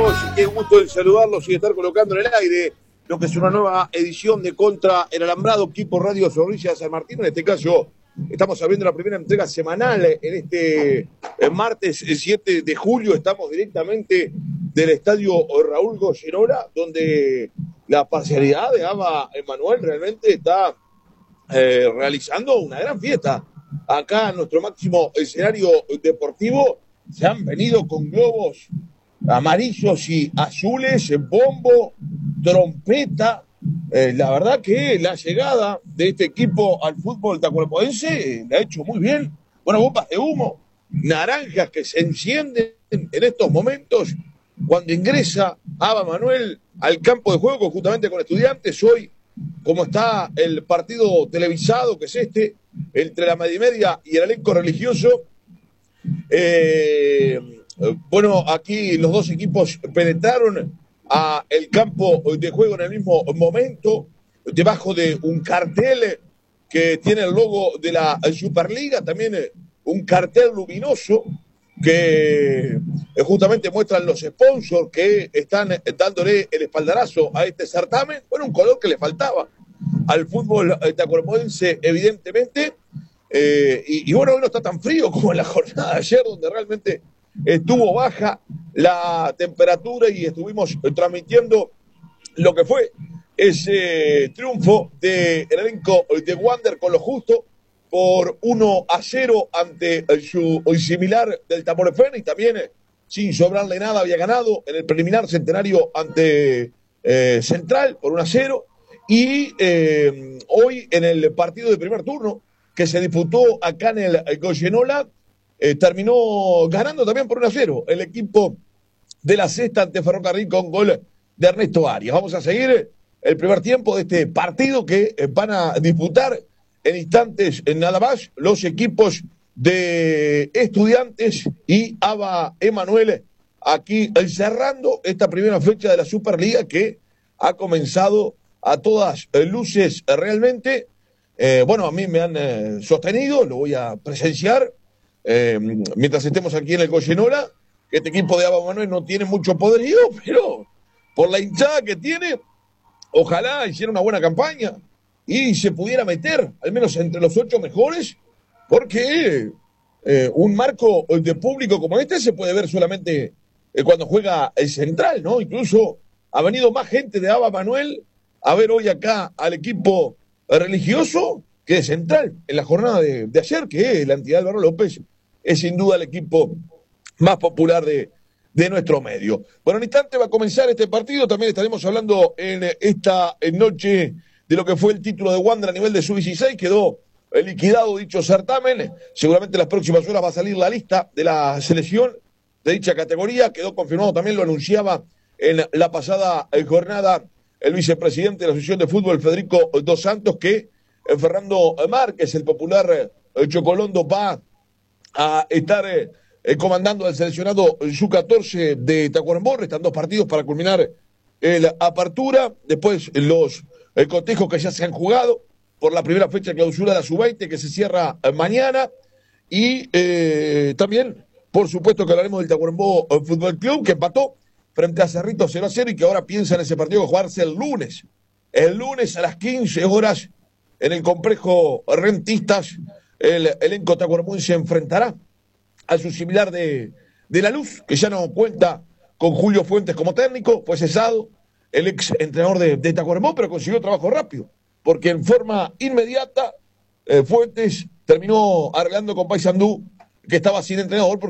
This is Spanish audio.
amigos, qué gusto de saludarlos y de estar colocando en el aire lo que es una nueva edición de Contra el Alambrado, equipo Radio Zorrilla de San Martín. En este caso, estamos abriendo la primera entrega semanal en este martes 7 de julio. Estamos directamente del estadio Raúl Goyenola, donde la parcialidad de Aba Emanuel realmente está realizando una gran fiesta. Acá en nuestro máximo escenario deportivo se han venido con globos amarillos y azules, bombo, trompeta. La verdad que la llegada de este equipo al fútbol tacuarembóense la ha hecho muy bien. Bueno, bombas de humo, naranjas que se encienden en estos momentos cuando ingresa Aba Manuel al campo de juego conjuntamente con Estudiantes. Hoy, como está el partido televisado, que es este, entre la Media y el elenco religioso, bueno, aquí los dos equipos penetraron a el campo de juego en el mismo momento, debajo de un cartel que tiene el logo de la Superliga, también un cartel luminoso que justamente muestran los sponsors que están dándole el espaldarazo a este certamen. Bueno, un color que le faltaba al fútbol tacuarembóense, evidentemente. Y bueno, hoy no está tan frío como en la jornada de ayer, donde realmente estuvo baja la temperatura y estuvimos transmitiendo lo que fue ese triunfo del elenco de Wander con lo justo por 1-0 ante su similar del Tamborefén, y también sin sobrarle nada había ganado en el preliminar Centenario ante Central por 1-0. Y hoy en el partido de primer turno que se disputó acá en el Goyenola, terminó ganando también por 1-0 el equipo de la Sexta ante Ferrocarril con gol de Ernesto Arias. Vamos a seguir el primer tiempo de este partido que van a disputar en instantes nada más los equipos de Estudiantes y Aba Emanuel, aquí cerrando esta primera fecha de la Superliga que ha comenzado a todas luces realmente. Bueno, a mí me han sostenido, lo voy a presenciar mientras estemos aquí en el Goyenola, que este equipo de Aba Emanuel no tiene mucho poderío, pero por la hinchada que tiene, ojalá hiciera una buena campaña y se pudiera meter, al menos entre los 8 mejores, porque un marco de público como este se puede ver solamente cuando juega el Central, ¿no? Incluso ha venido más gente de Aba Emanuel a ver hoy acá al equipo religioso que de Central en la jornada de ayer, que la entidad Álvaro López es sin duda el equipo más popular de nuestro medio. Bueno, en instante va a comenzar este partido. También estaremos hablando en esta noche de lo que fue el título de Wander a nivel de sub-16. Quedó liquidado dicho certamen. Seguramente en las próximas horas va a salir la lista de la selección de dicha categoría. Quedó confirmado, también lo anunciaba en la pasada jornada el vicepresidente de la Asociación de Fútbol, Federico Dos Santos, que Fernando Márquez, el popular Chocolondo, va a estar comandando al seleccionado Sub-14 de Tacuarembó. Restan 2 partidos para culminar la apertura. Después los cotejos que ya se han jugado por la primera fecha de clausura de la Sub-20, que se cierra mañana. Y también, por supuesto, que hablaremos del Tacuarembó Fútbol Club, que empató frente a Cerrito 0-0 y que ahora piensa en ese partido jugarse el lunes. El lunes a las 15 horas en el complejo Rentistas, el elenco tacuarembóense se enfrentará a su similar de La Luz, que ya no cuenta con Julio Fuentes como técnico, fue cesado el ex entrenador de Tacuarembó, pero consiguió trabajo rápido, porque en forma inmediata Fuentes terminó arreglando con Paysandú, que estaba sin entrenador.